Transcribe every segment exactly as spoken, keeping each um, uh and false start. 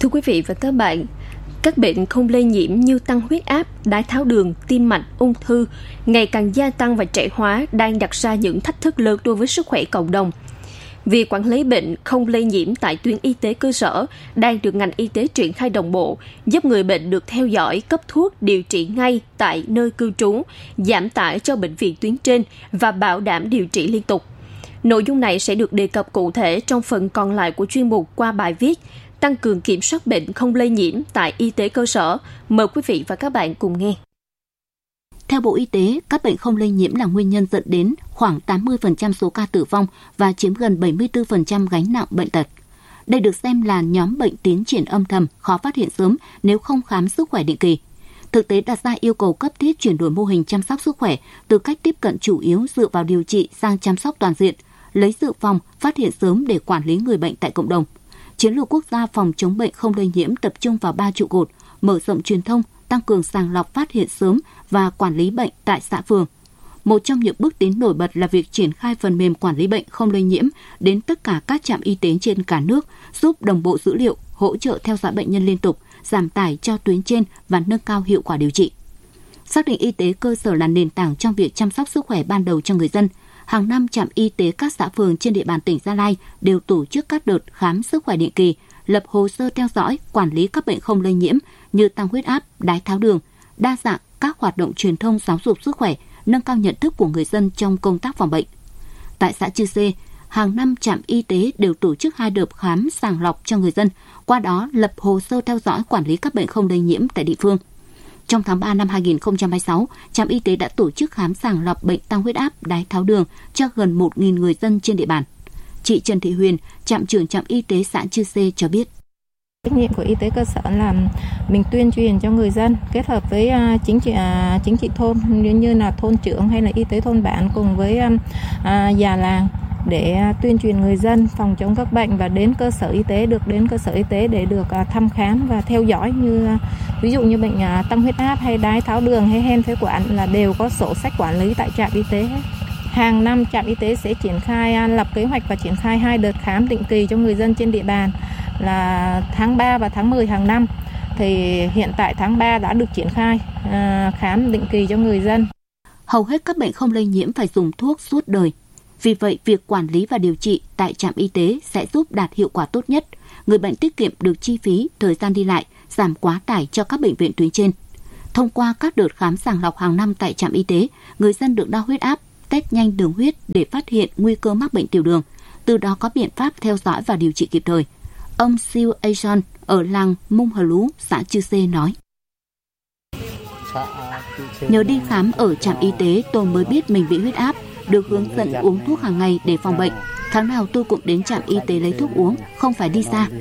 Thưa quý vị và các bạn, các bệnh không lây nhiễm như tăng huyết áp, đái tháo đường, tim mạch, ung thư ngày càng gia tăng và trẻ hóa đang đặt ra những thách thức lớn đối với sức khỏe cộng đồng. Việc quản lý bệnh không lây nhiễm tại tuyến y tế cơ sở đang được ngành y tế triển khai đồng bộ, giúp người bệnh được theo dõi, cấp thuốc, điều trị ngay tại nơi cư trú, giảm tải cho bệnh viện tuyến trên và bảo đảm điều trị liên tục. Nội dung này sẽ được đề cập cụ thể trong phần còn lại của chuyên mục qua bài viết tăng cường kiểm soát bệnh không lây nhiễm tại y tế cơ sở. Mời quý vị và các bạn cùng nghe. Theo Bộ Y tế, các bệnh không lây nhiễm là nguyên nhân dẫn đến khoảng tám mươi phần trăm số ca tử vong và chiếm gần bảy mươi tư phần trăm gánh nặng bệnh tật. Đây được xem là nhóm bệnh tiến triển âm thầm, khó phát hiện sớm nếu không khám sức khỏe định kỳ. Thực tế đặt ra yêu cầu cấp thiết chuyển đổi mô hình chăm sóc sức khỏe từ cách tiếp cận chủ yếu dựa vào điều trị sang chăm sóc toàn diện, lấy dự phòng, phát hiện sớm để quản lý người bệnh tại cộng đồng. Chiến lược quốc gia phòng chống bệnh không lây nhiễm tập trung vào ba trụ cột: mở rộng truyền thông, tăng cường sàng lọc phát hiện sớm và quản lý bệnh tại xã phường. Một trong những bước tiến nổi bật là việc triển khai phần mềm quản lý bệnh không lây nhiễm đến tất cả các trạm y tế trên cả nước, giúp đồng bộ dữ liệu, hỗ trợ theo dõi bệnh nhân liên tục, giảm tải cho tuyến trên và nâng cao hiệu quả điều trị. Xác định y tế cơ sở là nền tảng trong việc chăm sóc sức khỏe ban đầu cho người dân. Hàng năm, trạm y tế các xã phường trên địa bàn tỉnh Gia Lai đều tổ chức các đợt khám sức khỏe định kỳ, lập hồ sơ theo dõi, quản lý các bệnh không lây nhiễm như tăng huyết áp, đái tháo đường, đa dạng các hoạt động truyền thông giáo dục sức khỏe, nâng cao nhận thức của người dân trong công tác phòng bệnh. Tại xã Chư Sê, hàng năm trạm y tế đều tổ chức hai đợt khám sàng lọc cho người dân, qua đó lập hồ sơ theo dõi quản lý các bệnh không lây nhiễm tại địa phương. Trong tháng ba năm hai nghìn không trăm hai mươi sáu, trạm y tế đã tổ chức khám sàng lọc bệnh tăng huyết áp, đái tháo đường cho gần một nghìn người dân trên địa bàn. Chị Trần Thị Huyền, trạm trưởng trạm y tế xã Chư Sê cho biết. Trách nhiệm của y tế cơ sở là mình tuyên truyền cho người dân kết hợp với chính trị chính trị thôn như là thôn trưởng hay là y tế thôn bản cùng với già làng để tuyên truyền người dân phòng chống các bệnh và đến cơ sở y tế, được đến cơ sở y tế để được thăm khám và theo dõi, như ví dụ như bệnh tăng huyết áp hay đái tháo đường hay hen phế quản là đều có sổ sách quản lý tại trạm y tế hết. Hàng năm trạm y tế sẽ triển khai lập kế hoạch và triển khai hai đợt khám định kỳ cho người dân trên địa bàn là tháng ba và tháng mười hàng năm. Thì hiện tại tháng ba đã được triển khai khám định kỳ cho người dân. Hầu hết các bệnh không lây nhiễm phải dùng thuốc suốt đời. Vì vậy, việc quản lý và điều trị tại trạm y tế sẽ giúp đạt hiệu quả tốt nhất. Người bệnh tiết kiệm được chi phí, thời gian đi lại, giảm quá tải cho các bệnh viện tuyến trên. Thông qua các đợt khám sàng lọc hàng năm tại trạm y tế, người dân được đo huyết áp, test nhanh đường huyết để phát hiện nguy cơ mắc bệnh tiểu đường, từ đó có biện pháp theo dõi và điều trị kịp thời. Ông Siêu Ajon ở làng Mung Hờ Lú, xã Chư Sê nói: Nhờ đi khám ở trạm y tế, tôi mới biết mình bị huyết áp, được hướng dẫn uống thuốc hàng ngày để phòng bệnh. Tháng nào tôi cũng đến trạm y tế lấy thuốc uống, không phải đi xa.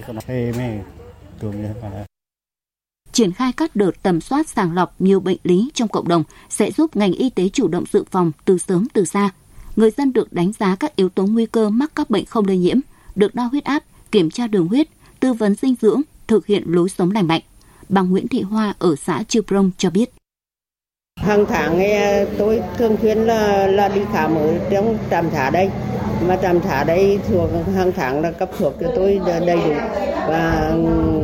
Triển khai các đợt tầm soát sàng lọc nhiều bệnh lý trong cộng đồng sẽ giúp ngành y tế chủ động dự phòng từ sớm từ xa. Người dân được đánh giá các yếu tố nguy cơ mắc các bệnh không lây nhiễm, được đo huyết áp, kiểm tra đường huyết, tư vấn dinh dưỡng, thực hiện lối sống lành mạnh. Bà Nguyễn Thị Hoa ở xã Chư Prong cho biết. Hàng tháng tôi thường xuyên là, là đi khám ở trong trạm xã đây. Mà trạm xã đây thuộc hàng tháng là cấp thuốc cho tôi đầy đủ và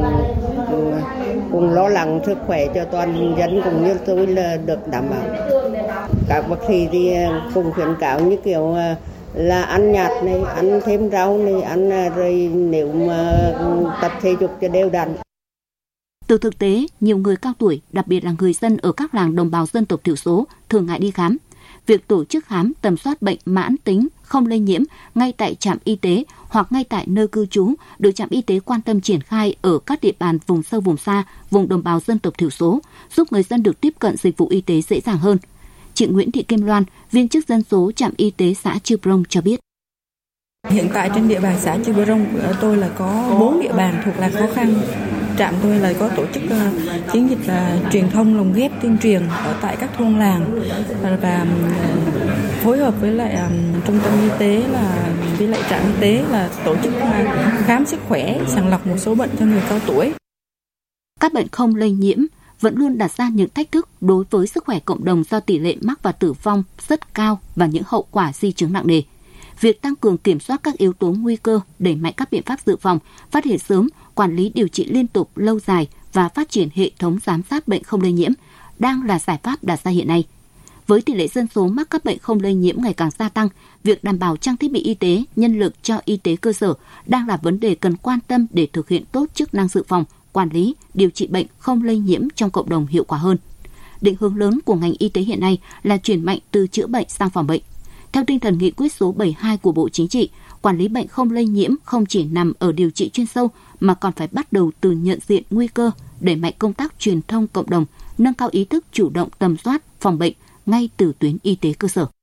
cùng lo lắng sức khỏe cho toàn dân cũng như tôi là được đảm bảo. Các bác sĩ thì cùng khuyến cáo như kiểu là ăn nhạt này, ăn thêm rau này, ăn rồi nếu mà tập thể dục cho đều đặn. Từ thực tế, nhiều người cao tuổi, đặc biệt là người dân ở các làng đồng bào dân tộc thiểu số thường ngại đi khám. Việc tổ chức khám tầm soát bệnh mãn tính không lây nhiễm ngay tại trạm y tế hoặc ngay tại nơi cư trú được trạm y tế quan tâm triển khai ở các địa bàn vùng sâu vùng xa, vùng đồng bào dân tộc thiểu số, giúp người dân được tiếp cận dịch vụ y tế dễ dàng hơn. Chị Nguyễn Thị Kim Loan, viên chức dân số trạm y tế xã Chư Prong cho biết. Hiện tại trên địa bàn xã Chư Prong tôi là có bốn địa bàn thuộc là khó khăn. Trạm tôi là có tổ chức uh, chiến dịch uh, truyền thông lồng ghép tuyên truyền ở tại các thôn làng và, và uh, phối hợp với lại um, trung tâm y tế là với lại trạm y tế là tổ chức uh, khám sức khỏe, sàng lọc một số bệnh cho người cao tuổi. Các bệnh không lây nhiễm vẫn luôn đặt ra những thách thức đối với sức khỏe cộng đồng do tỷ lệ mắc và tử vong rất cao và những hậu quả di chứng nặng nề. Việc tăng cường kiểm soát các yếu tố nguy cơ, đẩy mạnh các biện pháp dự phòng, phát hiện sớm, quản lý điều trị liên tục lâu dài và phát triển hệ thống giám sát bệnh không lây nhiễm đang là giải pháp đặt ra hiện nay. Với tỷ lệ dân số mắc các bệnh không lây nhiễm ngày càng gia tăng, việc đảm bảo trang thiết bị y tế, nhân lực cho y tế cơ sở đang là vấn đề cần quan tâm để thực hiện tốt chức năng dự phòng, quản lý, điều trị bệnh không lây nhiễm trong cộng đồng hiệu quả hơn. Định hướng lớn của ngành y tế hiện nay là chuyển mạnh từ chữa bệnh sang phòng bệnh. Theo tinh thần nghị quyết số bảy mươi hai của Bộ Chính trị, quản lý bệnh không lây nhiễm không chỉ nằm ở điều trị chuyên sâu mà còn phải bắt đầu từ nhận diện nguy cơ, đẩy mạnh công tác truyền thông cộng đồng, nâng cao ý thức chủ động tầm soát, phòng bệnh ngay từ tuyến y tế cơ sở.